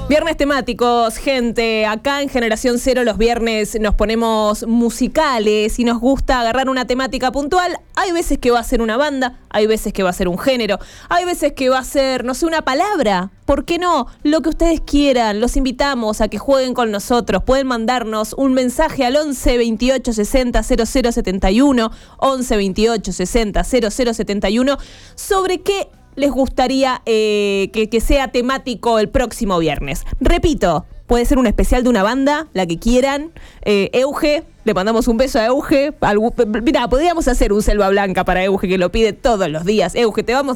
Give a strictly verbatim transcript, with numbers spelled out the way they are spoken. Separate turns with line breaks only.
Viernes temáticos, gente. Acá en Generación Cero los viernes nos ponemos musicales y nos gusta agarrar una temática puntual. Hay veces que va a ser una banda, hay veces que va a ser un género, hay veces que va a ser, no sé, una palabra. ¿Por qué no? Lo que ustedes quieran. Los invitamos a que jueguen con nosotros. Pueden mandarnos un mensaje al once veintiocho sesenta cero cero setenta y uno, once veintiocho sesenta cero cero setenta y uno, sobre qué les gustaría eh, que, que sea temático el próximo viernes. Repito, puede ser un especial de una banda, la que quieran. Eh, Euge, le mandamos un beso a Euge. Algún, mirá, podríamos hacer un Selva Blanca para Euge, que lo pide todos los días. Euge, te vamos